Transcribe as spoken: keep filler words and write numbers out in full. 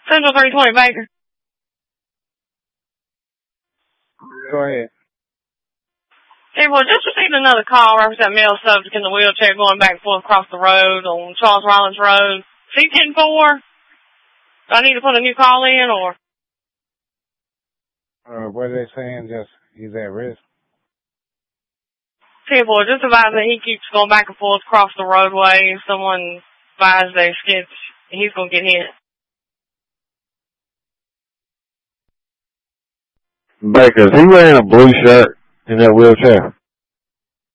Central three twenty Baker. Go ahead. Hey, well, just received another call reference that male subject in the wheelchair going back and forth across the road on Charles Rollins Road. C ten four. Do I need to put a new call in, or? Uh, what are they saying? Just, he's at risk? ten four, just advise that he keeps going back and forth across the roadway. If someone buys their skits, he's going to get hit. Baker, is he wearing a blue shirt in that wheelchair?